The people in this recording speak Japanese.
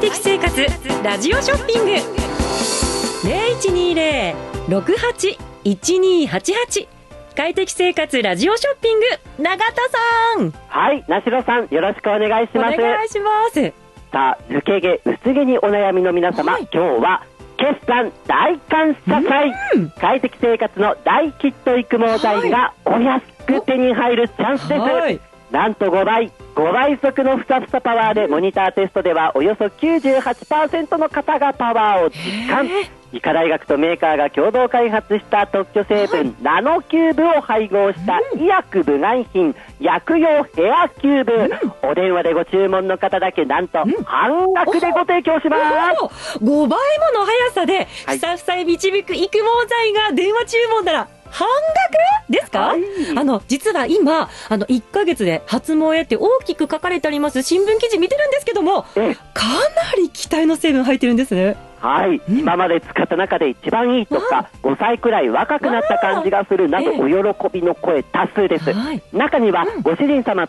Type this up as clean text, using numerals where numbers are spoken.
適生活ラジオショッピング 0120-681288 快適生活ラジオショッピング、永田さん。 はい、なしろさん、よろしくお願いします。 お願いします。 さあ、抜け毛、薄毛にお悩みの皆様、今日は決算大感謝祭、快適生活の大ヒット育毛剤がお安く手に入るチャンスです。なんと5倍速のふさふさパワーで、モニターテストではおよそ 98% の方がパワーを実感。医科大学とメーカーが共同開発した特許成分、ナノキューブを配合した医薬部外品、薬用ヘアキューブ、お電話でご注文の方だけなんと半額でご提供します。 5倍もの速さでふさふさへ導く育毛剤が電話注文なら半額ですか？実は今1ヶ月で発毛へって大きく書かれてあります新聞記事見てるんですけども、かなり期待の成分入ってるんですね。 はい、今まで使った中で一番いいとか、5歳くらい若くなった感じがするなど、お喜びの声多数です。中にはご主人様